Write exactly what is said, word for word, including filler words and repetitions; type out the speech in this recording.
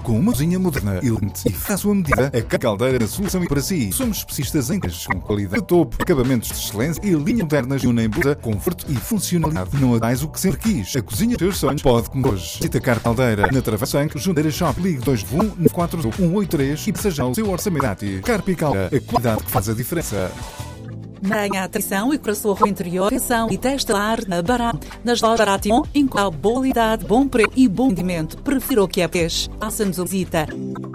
com uma cozinha moderna, elegante e à sua medida. A Caldeira, a solução para si. Somos especialistas em queijos com qualidade de topo, acabamentos de excelência e linhas modernas unem beleza, conforto e funcionalidade. Não há mais o que sempre quis. A cozinha dos seus sonhos pode comer hoje. Visita Car Caldeira, na Travessa Jundeira Shop. Ligue dois um nove quatro um oito três e seja o seu orçamento grátis. Carpe Caldeira, a qualidade que faz a diferença. Mantenha a atenção e para a sua rua interior, atenção e teste lá na Bará. Nas lojas Baratimon, encontra boa qualidade, bom preço e bom rendimento. Prefira o que é peixe. Faça-nos uma visita.